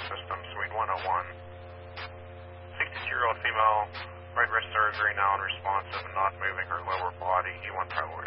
System, Suite 101. 62-year-old female, right wrist surgery, now unresponsive and not moving her lower body, E1 Travel